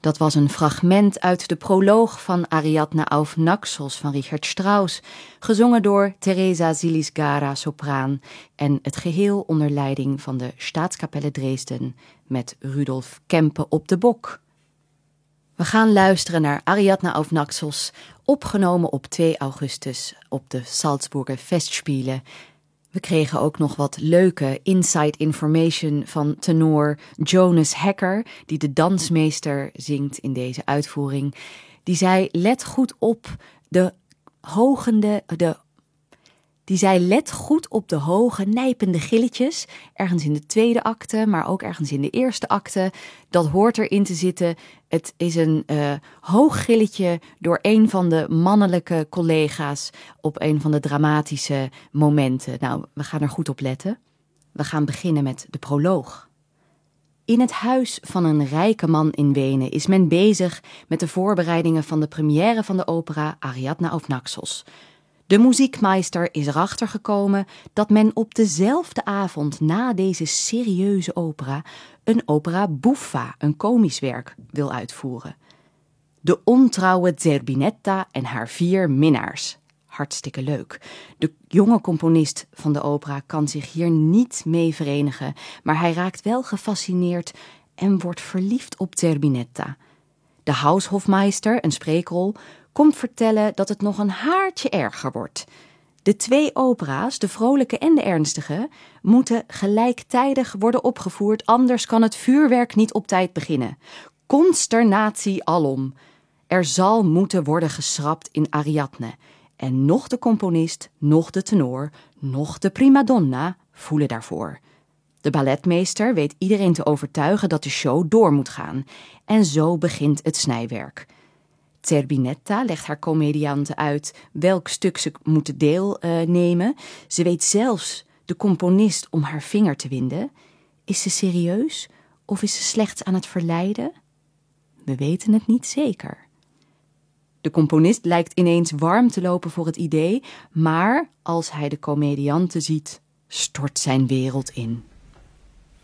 Dat was een fragment uit de proloog van Ariadne auf Naxos van Richard Strauss, gezongen door Teresa Zilisgara, sopraan, en het geheel onder leiding van de Staatskapelle Dresden met Rudolf Kempe op de bok. We gaan luisteren naar Ariadne auf Naxos, opgenomen op 2 augustus op de Salzburger Festspiele. We kregen ook nog wat leuke inside information van tenor Jonas Hecker, die de dansmeester zingt in deze uitvoering. Die zei, let goed op de hoge, nijpende gilletjes, ergens in de tweede acte, maar ook ergens in de eerste acte. Dat hoort erin te zitten. Het is een hoog gilletje door een van de mannelijke collega's op een van de dramatische momenten. Nou, we gaan er goed op letten. We gaan beginnen met de proloog. In het huis van een rijke man in Wenen is men bezig met de voorbereidingen van de première van de opera Ariadne auf Naxos. De muziekmeester is erachter gekomen dat men op dezelfde avond na deze serieuze opera een opera buffa, een komisch werk, wil uitvoeren. De ontrouwe Zerbinetta en haar 4 minnaars. Hartstikke leuk. De jonge componist van de opera kan zich hier niet mee verenigen, maar hij raakt wel gefascineerd en wordt verliefd op Zerbinetta. De Haushofmeister, een spreekrol, komt vertellen dat het nog een haartje erger wordt. De 2 opera's, de vrolijke en de ernstige, moeten gelijktijdig worden opgevoerd, anders kan het vuurwerk niet op tijd beginnen. Consternatie alom. Er zal moeten worden geschrapt in Ariadne. En nog de componist, nog de tenor, nog de primadonna voelen daarvoor. De balletmeester weet iedereen te overtuigen dat de show door moet gaan. En zo begint het snijwerk. Zerbinetta legt haar comedianten uit welk stuk ze moeten deelnemen. Ze weet zelfs de componist om haar vinger te winden. Is ze serieus of is ze slechts aan het verleiden? We weten het niet zeker. De componist lijkt ineens warm te lopen voor het idee, maar als hij de comedianten ziet, stort zijn wereld in.